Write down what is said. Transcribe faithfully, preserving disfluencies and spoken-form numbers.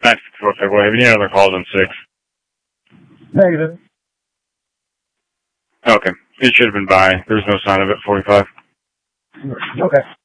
nine fifty-four February. Have you any other calls on six? Negative. Okay. It should have been by. There's no sign of it, forty-five. Okay.